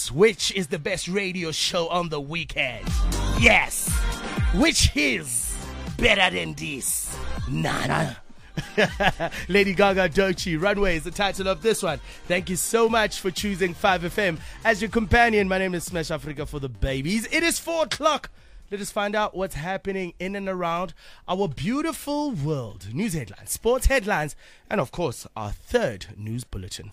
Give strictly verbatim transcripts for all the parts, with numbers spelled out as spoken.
is, which is the best radio show on the weekend? Yes. Which is better than this? Nana. Lady Gaga Doechii, Runway is the title of this one. Thank you so much for choosing five F M as your companion. My name is Smash Africa for the babies. It is four o'clock. Let us find out what's happening in and around our beautiful world. News headlines, sports headlines, and of course, our third news bulletin.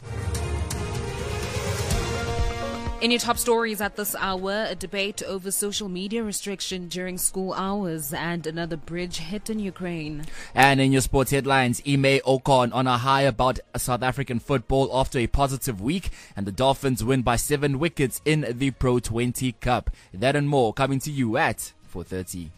In your top stories at this hour, a debate over social media restriction during school hours and another bridge hit in Ukraine. And in your sports headlines, Ime Ocon on a high about South African football after a positive week, and the Dolphins win by seven wickets in the Pro twenty Cup. That and more coming to you at four thirty.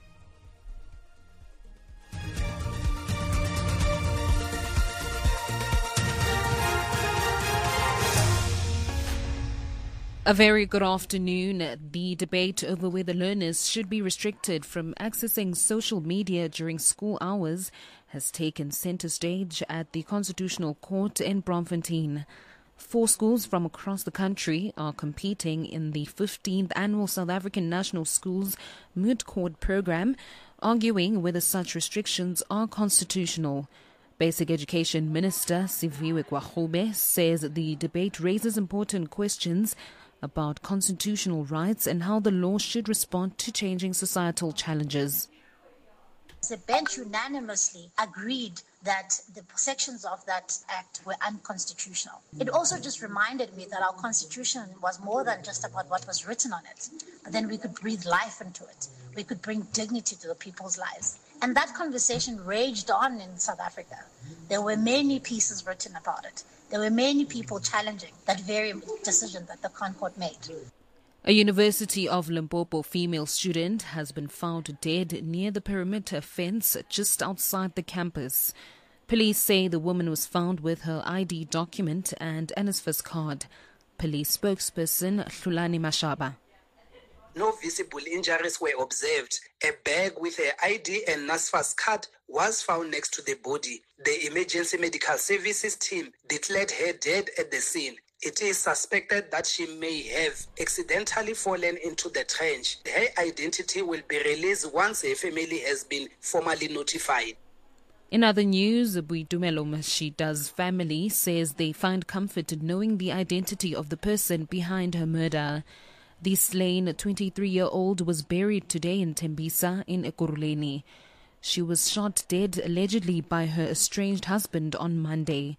A very good afternoon. The debate over whether learners should be restricted from accessing social media during school hours has taken center stage at the Constitutional Court in Braamfontein. Four schools from across the country are competing in the fifteenth Annual South African National Schools Moot Court program, arguing whether such restrictions are constitutional. Basic Education Minister Siviwe Gwarube says the debate raises important questions about constitutional rights and how the law should respond to changing societal challenges. The bench unanimously agreed that the sections of that act were unconstitutional. It also just reminded me that our constitution was more than just about what was written on it, but then we could breathe life into it. We could bring dignity to the people's lives. And that conversation raged on in South Africa. There were many pieces written about it. There were many people challenging that very decision that the Concord made. A University of Limpopo female student has been found dead near the perimeter fence just outside the campus. Police say the woman was found with her I D document and NSFAS card. Police spokesperson Hlulani Mashaba. No visible injuries were observed. A bag with her I D and NSFAS card was found next to the body. The emergency medical services team declared her dead at the scene. It is suspected that she may have accidentally fallen into the trench. Her identity will be released once her family has been formally notified. In other news, Buidumelo Mashida's family says they find comfort in knowing the identity of the person behind her murder. The slain twenty-three-year-old was buried today in Tembisa in Ekurhuleni. She was shot dead allegedly by her estranged husband on Monday.